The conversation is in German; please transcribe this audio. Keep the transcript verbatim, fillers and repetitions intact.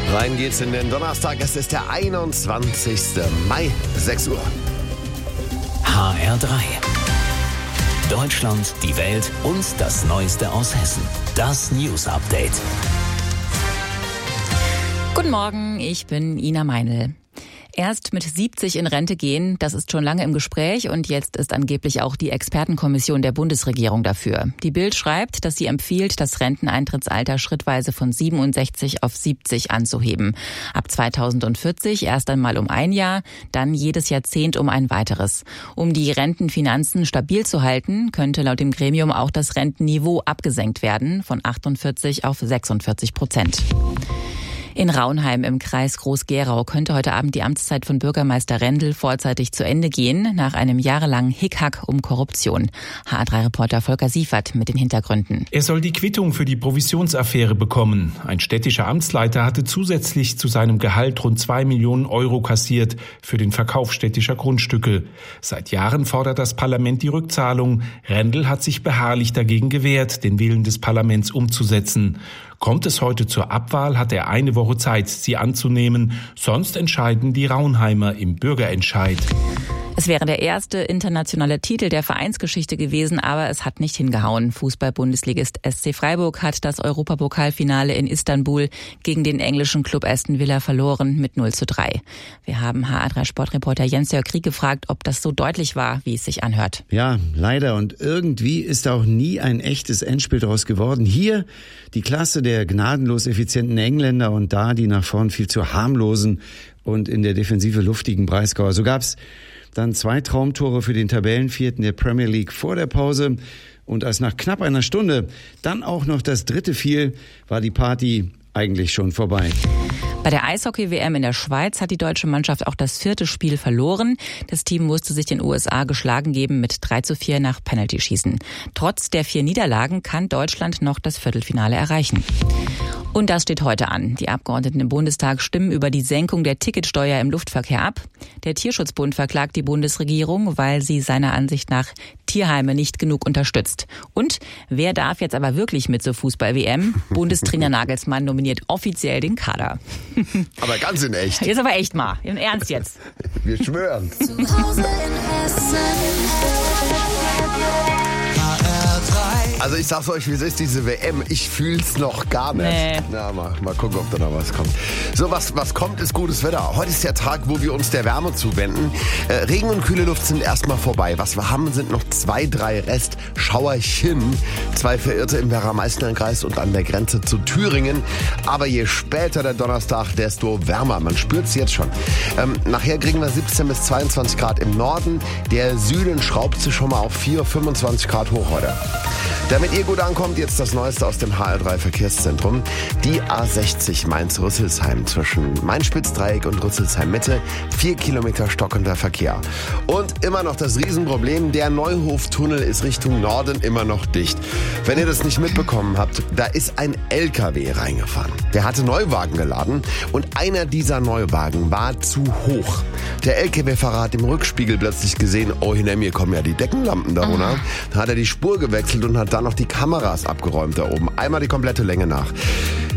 Rein geht's in den Donnerstag. Es ist der einundzwanzigste Mai, sechs Uhr. H R drei. Deutschland, die Welt und das Neueste aus Hessen. Das News Update. Guten Morgen, ich bin Ina Meinl. Erst mit siebzig in Rente gehen, das ist schon lange im Gespräch und jetzt ist angeblich auch die Expertenkommission der Bundesregierung dafür. Die Bild schreibt, dass sie empfiehlt, das Renteneintrittsalter schrittweise von siebenundsechzig auf siebzig anzuheben. Ab zweitausendvierzig erst einmal um ein Jahr, dann jedes Jahrzehnt um ein weiteres. Um die Rentenfinanzen stabil zu halten, könnte laut dem Gremium auch das Rentenniveau abgesenkt werden, von achtundvierzig auf sechsundvierzig Prozent. In Raunheim im Kreis Groß-Gerau könnte heute Abend die Amtszeit von Bürgermeister Rendel vorzeitig zu Ende gehen, nach einem jahrelangen Hickhack um Korruption. H R drei Reporter Volker Siefert mit den Hintergründen. Er soll die Quittung für die Provisionsaffäre bekommen. Ein städtischer Amtsleiter hatte zusätzlich zu seinem Gehalt rund zwei Millionen Euro kassiert für den Verkauf städtischer Grundstücke. Seit Jahren fordert das Parlament die Rückzahlung. Rendel hat sich beharrlich dagegen gewehrt, den Willen des Parlaments umzusetzen. Kommt es heute zur Abwahl, hat er eine Woche Zeit, sie anzunehmen. Sonst entscheiden die Raunheimer im Bürgerentscheid. Es wäre der erste internationale Titel der Vereinsgeschichte gewesen, aber es hat nicht hingehauen. Fußball-Bundesligist S C Freiburg hat das Europapokalfinale in Istanbul gegen den englischen Club Aston Villa verloren mit null zu drei. Wir haben H R drei Sportreporter Jens-Jörg Krieg gefragt, ob das so deutlich war, wie es sich anhört. Ja, leider. Und irgendwie ist auch nie ein echtes Endspiel daraus geworden. Hier die Klasse der gnadenlos effizienten Engländer und da die nach vorn viel zu harmlosen und in der Defensive luftigen Breisgauer. So gab's dann zwei Traumtore für den Tabellenvierten der Premier League vor der Pause. Und als nach knapp einer Stunde dann auch noch das dritte fiel, war die Party eigentlich schon vorbei. Bei der Eishockey-W M in der Schweiz hat die deutsche Mannschaft auch das vierte Spiel verloren. Das Team musste sich den U S A geschlagen geben mit drei zu vier nach Penaltyschießen. Trotz der vier Niederlagen kann Deutschland noch das Viertelfinale erreichen. Und das steht heute an. Die Abgeordneten im Bundestag stimmen über die Senkung der Ticketsteuer im Luftverkehr ab. Der Tierschutzbund verklagt die Bundesregierung, weil sie seiner Ansicht nach Tierheime nicht genug unterstützt. Und wer darf jetzt aber wirklich mit zur Fußball-W M? Bundestrainer Nagelsmann nominiert offiziell den Kader. Aber ganz in echt. Jetzt aber echt mal. Im Ernst jetzt. Wir schwören. Zu Hause in Hessen. Also ich sag's euch, wie es ist, diese W M, ich fühl's noch gar nicht. Nee. Na, mal, mal gucken, ob da noch was kommt. So, was, was kommt, ist gutes Wetter. Heute ist der Tag, wo wir uns der Wärme zuwenden. Äh, Regen und kühle Luft sind erstmal vorbei. Was wir haben, sind noch zwei, drei Restschauerchen. Zwei Verirrte im Werra-Meißner-Kreis und an der Grenze zu Thüringen. Aber je später der Donnerstag, desto wärmer. Man spürt's jetzt schon. Ähm, nachher kriegen wir siebzehn bis zweiundzwanzig Grad im Norden. Der Süden schraubt sich schon mal auf vier, fünfundzwanzig Grad hoch heute. Damit ihr gut ankommt, jetzt das Neueste aus dem H R drei Verkehrszentrum. Die A sechzig Mainz-Rüsselsheim zwischen Main-Spitz-Dreieck und Rüsselsheim-Mitte. Vier Kilometer stockender Verkehr. Und immer noch das Riesenproblem, der Neuhof-Tunnel ist Richtung Norden immer noch dicht. Wenn ihr das nicht mitbekommen habt, da ist ein L K W reingefahren. Der hatte Neuwagen geladen und einer dieser Neuwagen war zu hoch. Der L K W-Fahrer hat im Rückspiegel plötzlich gesehen, oh, hinter mir kommen ja die Deckenlampen da runter. Dann hat er die Spur gewechselt und hat dann noch die Kameras abgeräumt da oben. Einmal die komplette Länge nach.